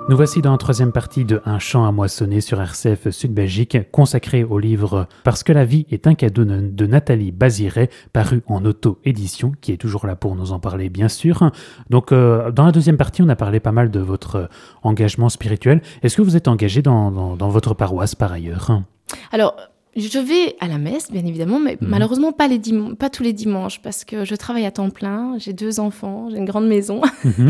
Nous voici dans la troisième partie de Un champ à moissonner sur RCF Sud-Belgique, consacré au livre Parce que la vie est un cadeau de Nathalie Baziret, paru en auto-édition, qui est toujours là pour nous en parler bien sûr. Donc dans la deuxième partie, on a parlé pas mal de votre engagement spirituel. Est-ce que vous êtes engagé dans votre paroisse par ailleurs ? Alors, je vais à la messe, bien évidemment, mais malheureusement pas tous les dimanches, parce que je travaille à temps plein, j'ai 2 enfants, j'ai une grande maison.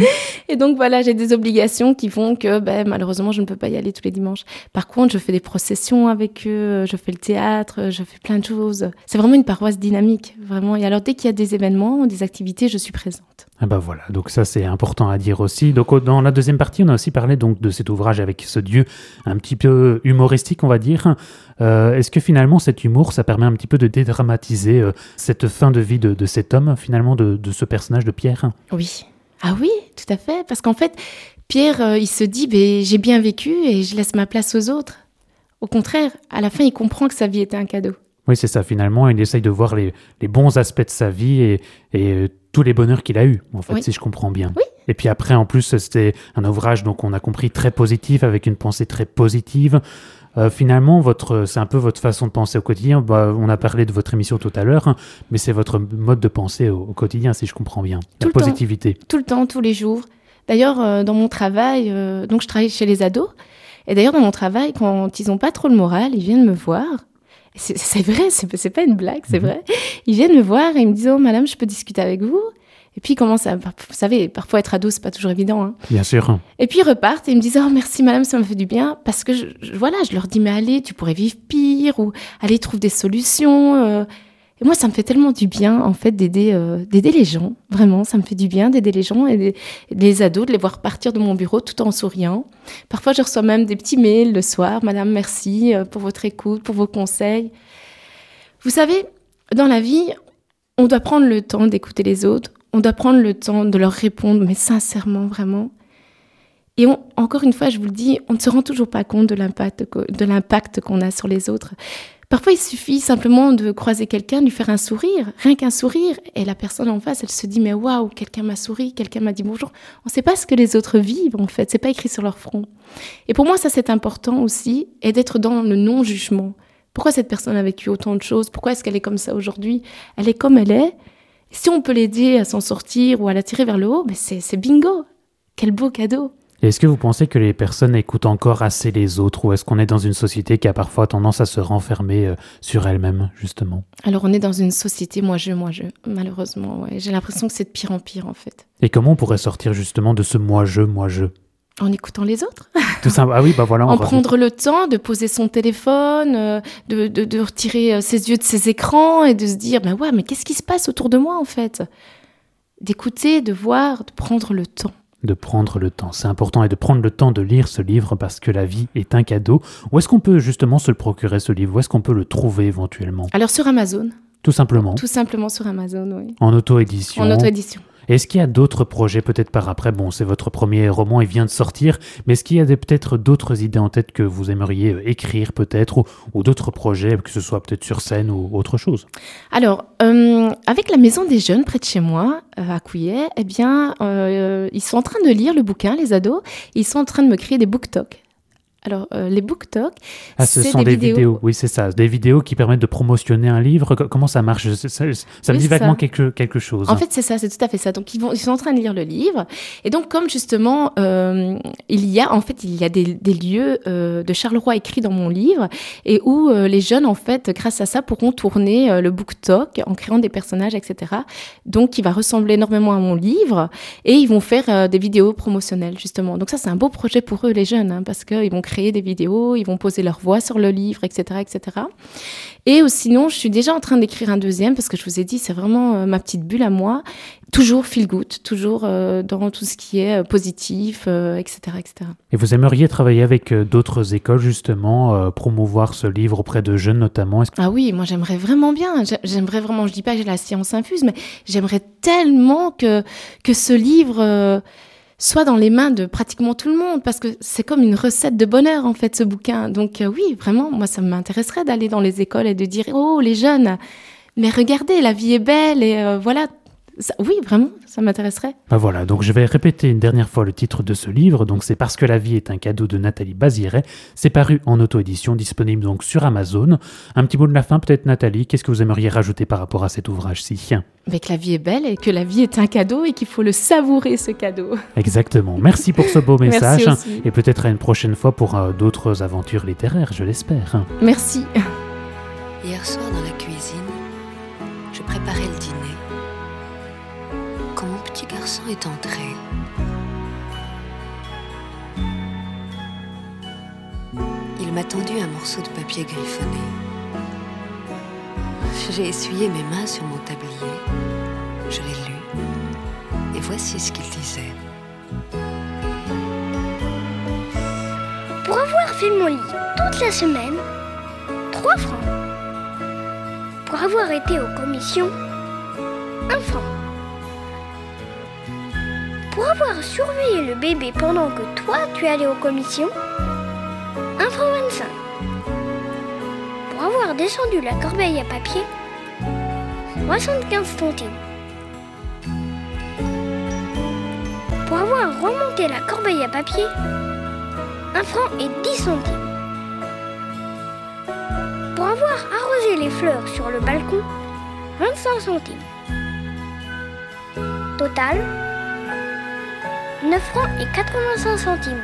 Et donc voilà, j'ai des obligations qui font que malheureusement, je ne peux pas y aller tous les dimanches. Par contre, je fais des processions avec eux, je fais le théâtre, je fais plein de choses. C'est vraiment une paroisse dynamique, vraiment. Et alors, dès qu'il y a des événements, des activités, je suis présente. Ah bah voilà, donc ça c'est important à dire aussi. Donc dans la deuxième partie, on a aussi parlé donc de cet ouvrage avec ce Dieu un petit peu humoristique, on va dire. Est-ce que finalement cet humour, ça permet un petit peu de dédramatiser cette fin de vie de cet homme, finalement, de ce personnage de Pierre ? Oui. Ah oui, tout à fait. Parce qu'en fait, Pierre, il se dit, j'ai bien vécu et je laisse ma place aux autres. Au contraire, à la fin, il comprend que sa vie était un cadeau. Oui, c'est ça. Finalement, il essaye de voir les bons aspects de sa vie et tous les bonheurs qu'il a eus, en fait, si je comprends bien. Oui. Et puis après, en plus, c'était un ouvrage, donc on a compris, très positif, avec une pensée très positive. Finalement, c'est un peu votre façon de penser au quotidien. On a parlé de votre émission tout à l'heure, mais c'est votre mode de pensée au quotidien, si je comprends bien. La positivité. Tout le temps, tous les jours. D'ailleurs, dans mon travail, donc je travaille chez les ados, et d'ailleurs, dans mon travail, quand ils n'ont pas trop le moral, ils viennent me voir. C'est vrai, c'est pas une blague, c'est vrai. Ils viennent me voir et ils me disent « Oh, madame, je peux discuter avec vous ?» Et puis, ils commencent à... Vous savez, parfois, être ado, c'est pas toujours évident. Hein. Bien sûr. Et puis, ils repartent et ils me disent « Oh, merci, madame, ça me fait du bien. » Parce que, je leur dis « Mais allez, tu pourrais vivre pire. » Ou « Allez, trouve des solutions. » Et moi, ça me fait tellement du bien, en fait, d'aider les gens. Vraiment, ça me fait du bien d'aider les gens et les ados, de les voir partir de mon bureau tout en souriant. Parfois, je reçois même des petits mails le soir. « Madame, merci pour votre écoute, pour vos conseils. » Vous savez, dans la vie, on doit prendre le temps d'écouter les autres. On doit prendre le temps de leur répondre, mais sincèrement, vraiment. Et encore une fois, je vous le dis, on ne se rend toujours pas compte de l'impact qu'on a sur les autres. Parfois, il suffit simplement de croiser quelqu'un, de lui faire un sourire, rien qu'un sourire. Et la personne en face, elle se dit, mais waouh, quelqu'un m'a souri, quelqu'un m'a dit bonjour. On ne sait pas ce que les autres vivent, en fait. C'est pas écrit sur leur front. Et pour moi, ça, c'est important aussi, et d'être dans le non-jugement. Pourquoi cette personne a vécu autant de choses ? Pourquoi est-ce qu'elle est comme ça aujourd'hui ? Elle est comme elle est. Si on peut l'aider à s'en sortir ou à la tirer vers le haut, c'est bingo. Quel beau cadeau. Et est-ce que vous pensez que les personnes écoutent encore assez les autres, ou est-ce qu'on est dans une société qui a parfois tendance à se renfermer sur elle-même, justement ? Alors, on est dans une société moi-je, malheureusement. Ouais. J'ai l'impression que c'est de pire en pire, en fait. Et comment on pourrait sortir justement de ce moi-je ? En écoutant les autres. Tout ça, ah oui, voilà. En prendre le temps de poser son téléphone, de retirer ses yeux de ses écrans et de se dire, mais qu'est-ce qui se passe autour de moi, en fait ? D'écouter, de voir, de prendre le temps. De prendre le temps, c'est important, et de prendre le temps de lire ce livre parce que la vie est un cadeau. Où est-ce qu'on peut justement se le procurer, ce livre ? Où est-ce qu'on peut le trouver éventuellement ? Alors sur Amazon. Tout simplement ? Tout simplement sur Amazon, oui. En auto-édition ? En auto-édition. Est-ce qu'il y a d'autres projets peut-être par après ? Bon, c'est votre premier roman, il vient de sortir, mais est-ce qu'il y a peut-être d'autres idées en tête que vous aimeriez écrire peut-être, ou d'autres projets, que ce soit peut-être sur scène ou autre chose ? Alors, avec la Maison des Jeunes près de chez moi, à Couillet, ils sont en train de lire le bouquin, les ados, ils sont en train de me créer des book-talks. Alors, les book-talks, ce sont des vidéos. Oui, c'est ça. Des vidéos qui permettent de promotionner un livre. Comment ça marche ? Ça me dit vaguement quelque chose. En fait, c'est ça, c'est tout à fait ça. Donc, ils sont en train de lire le livre. Et donc, comme justement, il y a des lieux de Charleroi écrits dans mon livre et où les jeunes, en fait, grâce à ça, pourront tourner le book-talk en créant des personnages, etc. Donc, qui va ressembler énormément à mon livre. Et ils vont faire des vidéos promotionnelles, justement. Donc, ça, c'est un beau projet pour eux, les jeunes, hein, parce qu'ils vont créer des vidéos, ils vont poser leur voix sur le livre, etc., etc. Et sinon, je suis déjà en train d'écrire un deuxième, parce que je vous ai dit, c'est vraiment ma petite bulle à moi. Toujours feel good, toujours dans tout ce qui est positif, etc., etc. Et vous aimeriez travailler avec d'autres écoles, justement, promouvoir ce livre auprès de jeunes, notamment ? Ah oui, moi, j'aimerais vraiment bien. J'aimerais vraiment, je dis pas que j'ai la science infuse, mais j'aimerais tellement que ce livre... soit dans les mains de pratiquement tout le monde, parce que c'est comme une recette de bonheur, en fait, ce bouquin. Donc oui, vraiment, moi, ça m'intéresserait d'aller dans les écoles et de dire « Oh, les jeunes, mais regardez, la vie est belle » et voilà, Oui, vraiment, ça m'intéresserait. Ben voilà, donc je vais répéter une dernière fois le titre de ce livre. Donc c'est Parce que la vie est un cadeau de Nathalie Baziret. C'est paru en auto-édition, disponible donc sur Amazon. Un petit mot de la fin peut-être, Nathalie. Qu'est-ce que vous aimeriez rajouter par rapport à cet ouvrage-ci? Mais que la vie est belle et que la vie est un cadeau et qu'il faut le savourer, ce cadeau. Exactement. Merci pour ce beau message. Merci aussi. Et peut-être à une prochaine fois pour d'autres aventures littéraires, je l'espère. Merci. Hier soir dans la cuisine, je préparais le dîner. Quand mon petit garçon est entré, il m'a tendu un morceau de papier griffonné. J'ai essuyé mes mains sur mon tablier, je l'ai lu, et voici ce qu'il disait. Pour avoir fait mon lit toute la semaine, 3 francs. Pour avoir été aux commissions, 1 franc. Pour avoir surveillé le bébé pendant que toi tu allais aux commissions, 1 franc 25. Pour avoir descendu la corbeille à papier, 75 centimes. Pour avoir remonté la corbeille à papier, 1 franc et 10 centimes. Pour avoir arrosé les fleurs sur le balcon, 25 centimes. Total, 9 francs et 85 centimes.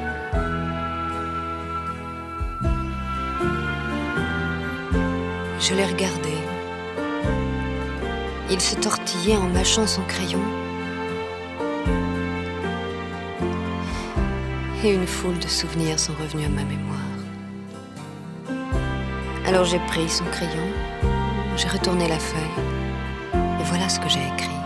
Je l'ai regardé. Il se tortillait en mâchant son crayon. Et une foule de souvenirs sont revenus à ma mémoire. Alors j'ai pris son crayon, j'ai retourné la feuille, et voilà ce que j'ai écrit.